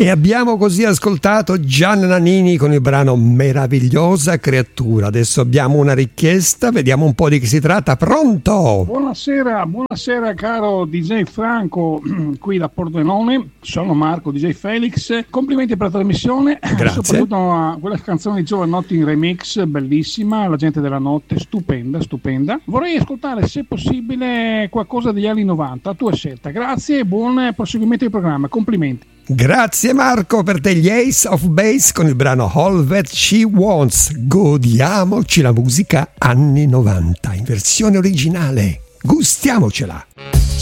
E abbiamo così ascoltato Gianna Nannini con il brano Meravigliosa creatura. Adesso abbiamo una richiesta, vediamo un po' di che si tratta. Pronto? Buonasera caro DJ Franco, qui da Pordenone. Sono Marco, DJ Felix. Complimenti per la trasmissione. Grazie. Soprattutto a quella canzone di Giovanotti in remix, bellissima. La gente della notte, stupenda. Vorrei ascoltare, se possibile, qualcosa degli anni 90. A tua scelta. Grazie e buon proseguimento del programma. Complimenti. Grazie Marco, per te gli Ace of Base con il brano All That She Wants. Godiamoci la musica anni 90 in versione originale. Gustiamocela.